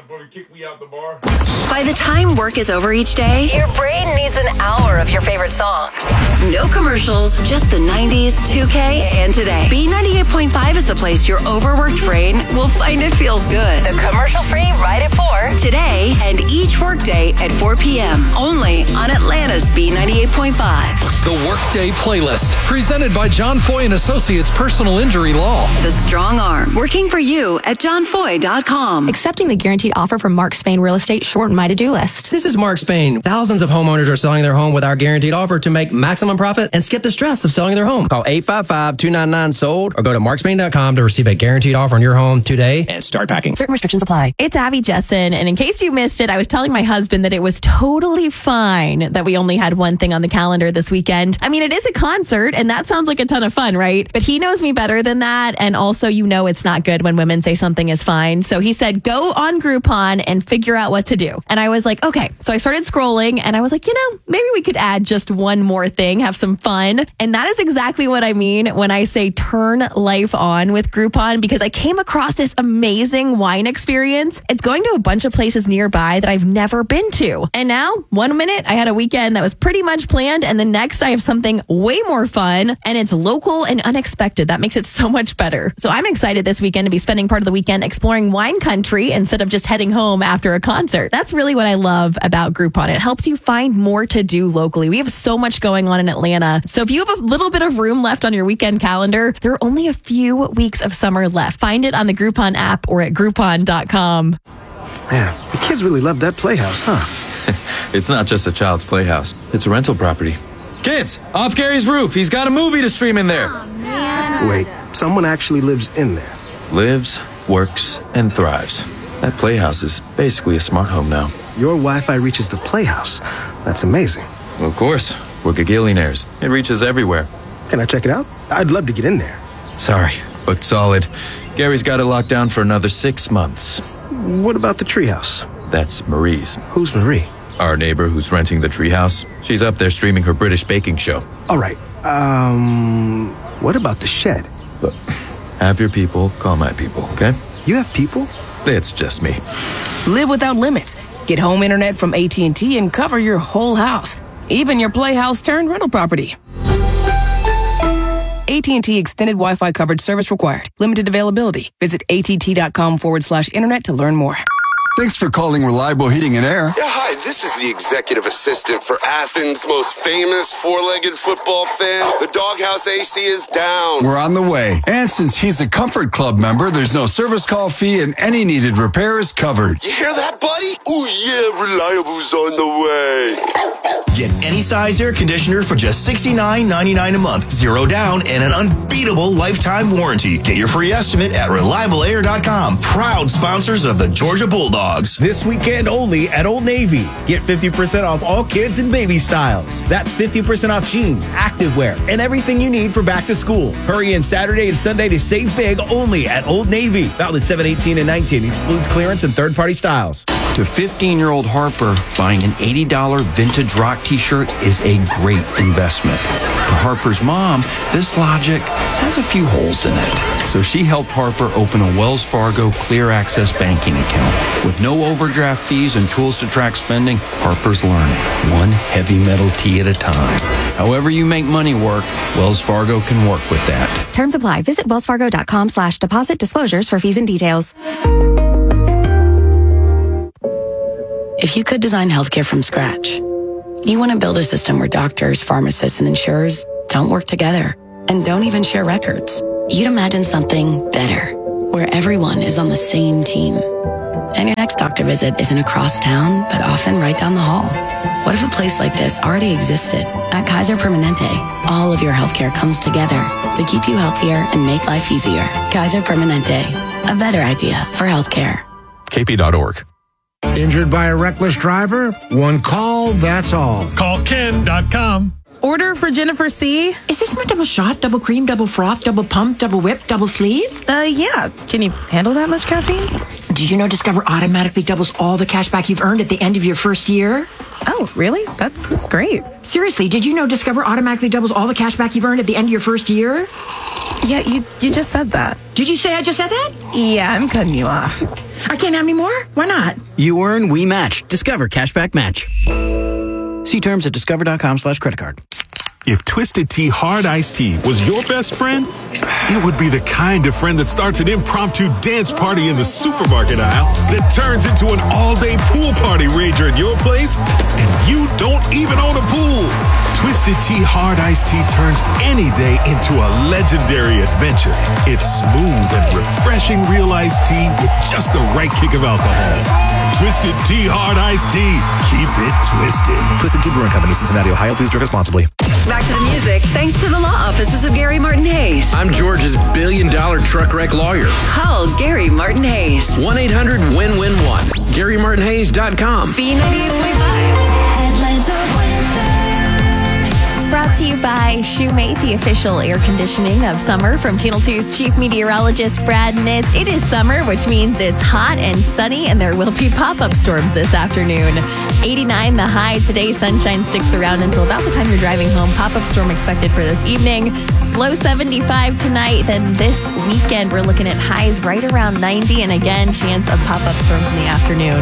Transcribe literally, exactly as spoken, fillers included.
to kick me out the bar. By the time work is over each day, your brain needs an hour of your favorite songs. No commercials, just the nineties, two K, and today. B ninety-eight point five is the place your overworked brain will find it feels good. The commercial-free Right at four today and each workday at four p.m. only on Atlanta's B ninety-eight point five. The Workday Playlist, presented by John Foy and Associates Personal Injury Law. The strong arm, working for you at john foy dot com. Accepting the guaranteed offer from Mark Spain Real Estate shortened my to-do list. This is Mark Spain. Thousands of homeowners are selling their home with our guaranteed offer to make maximum profit and skip the stress of selling their home. Call eight five five, two nine nine, sold or go to mark spain dot com to receive a guaranteed offer on your home today and start packing. Certain restrictions apply. It's Abby Jessen, and in case you missed it, I was telling my husband that it was totally fine that we only had one thing on the calendar this weekend. I mean, it is a concert, and that sounds like a ton of fun, right? But he knows me better than that, and also, you know it's not good when women say something is fine. So he said, go on Groupon and figure out what to do. And I was like, okay. So I started scrolling, and I was like, you know, maybe we could add just one more thing, have some fun. And that is exactly what I mean when I say turn life on with Groupon, because I came across this amazing wine experience. It's going to a bunch of places nearby that I've never been to. And now, one minute, I had a weekend that was pretty much planned, and the next I have something way more fun, and it's local and unexpected. That makes it so much better. So I'm excited this weekend to be spending part of the weekend exploring wine country instead of just heading home after a concert. That's really what I love about Groupon. It helps you find more to do locally. We have so much going on in Atlanta. So if you have a little bit of room left on your weekend calendar, there are only a few weeks of summer left. Find it on the Groupon app or at groupon dot com. Man, the kids really love that playhouse, huh? It's not just a child's playhouse. It's a rental property. Kids, off Gary's roof. He's got a movie to stream in there. Oh, man. Wait, someone actually lives in there? Lives, works, and thrives. That playhouse is basically a smart home now. Your Wi-Fi reaches the playhouse. That's amazing. Well, of course. We're gagillionaires. It reaches everywhere. Can I check it out? I'd love to get in there. Sorry, but solid. Gary's got it locked down for another six months. What about the treehouse? That's Marie's. Who's Marie? Our neighbor who's renting the treehouse. She's up there streaming her British baking show. All right. Um, what about the shed? But have your people call my people, okay? You have people? It's just me. Live without limits. Get home internet from A T and T and cover your whole house, even your playhouse turned rental property. A T and T extended Wi-Fi coverage service required. Limited availability. Visit att.com forward slash internet to learn more. Thanks for calling Reliable Heating and Air. Yeah, hi, this is the executive assistant for Athens' most famous four-legged football fan. The Doghouse A C is down. We're on the way. And since he's a Comfort Club member, there's no service call fee and any needed repair is covered. You hear that, buddy? Oh, yeah, Reliable's on the way. Get any size air conditioner for just sixty-nine ninety-nine a month, zero down, and an unbeatable lifetime warranty. Get your free estimate at reliable air dot com. Proud sponsors of the Georgia Bulldogs. This weekend only at Old Navy. Get fifty percent off all kids and baby styles. That's fifty percent off jeans, activewear, and everything you need for back to school. Hurry in Saturday and Sunday to save big only at Old Navy. Valid seven eighteen and nineteen. Excludes clearance and third-party styles. To fifteen-year-old Harper, buying an eighty dollars vintage rock t-shirt is a great investment. To Harper's mom, this logic has a few holes in it. So she helped Harper open a Wells Fargo Clear Access banking account. With no overdraft fees and tools to track spending, Harper's learning, one heavy metal tee at a time. However you make money work, Wells Fargo can work with that. Terms apply. Visit wellsfargo.com slash deposit disclosures for fees and details. If you could design healthcare from scratch, you want to build a system where doctors, pharmacists, and insurers don't work together and don't even share records. You'd imagine something better, where everyone is on the same team. And your next doctor visit isn't across town, but often right down the hall. What if a place like this already existed? At Kaiser Permanente, all of your healthcare comes together to keep you healthier and make life easier. Kaiser Permanente, a better idea for healthcare. K P dot org. Injured by a reckless driver? One call, that's all. Call Ken dot com. Order for Jennifer C. Is this my double shot, double cream, double froth, double pump, double whip, double sleeve? Uh, yeah. Can you handle that much caffeine? Did you know Discover automatically doubles all the cash back you've earned at the end of your first year? Oh, really? That's great. Seriously, did you know Discover automatically doubles all the cash back you've earned at the end of your first year? Yeah, you, you just said that. Did you say I just said that? Yeah, I'm cutting you off. I can't have any more? Why not? You earn, we match. Discover Cashback Match. See terms at discover.com slash credit card. If Twisted Tea Hard Iced Tea was your best friend, it would be the kind of friend that starts an impromptu dance party in the supermarket aisle that turns into an all-day pool party rager at your place, and you don't even own a pool. Twisted Tea Hard Iced Tea turns any day into a legendary adventure. It's smooth and refreshing real iced tea with just the right kick of alcohol. Twisted Tea Hard Iced Tea. Keep it twisted. Twisted Tea Brewing Company, Cincinnati, Ohio. Please drink responsibly. Back to the music, thanks to the law offices of Gary Martin Hayes. I'm George's billion dollar truck wreck lawyer. Call Gary Martin Hayes. one eight hundred win win one. Gary Martin Hayes dot com. B ninety-eight point five. Brought to you by Shoemate, the official air conditioning of summer, from Channel two's chief meteorologist, Brad Nitz. It is summer, which means it's hot and sunny, and there will be pop-up storms this afternoon. eighty-nine the high today. Sunshine sticks around until about the time you're driving home. Pop-up storm expected for this evening. Low seventy-five tonight. Then this weekend, we're looking at highs right around ninety, and again, chance of pop-up storms in the afternoon.